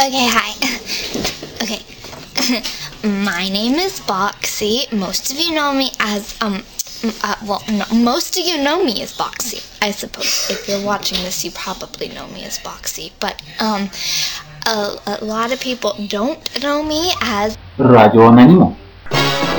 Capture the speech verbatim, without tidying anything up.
Okay, hi. Okay. My name is Boxy. Most of you know me as, um, uh, well, no, most of you know me as Boxy, I suppose. If you're watching this, you probably know me as Boxy. But, um, a, a lot of people don't know me as Rayo Anónimo.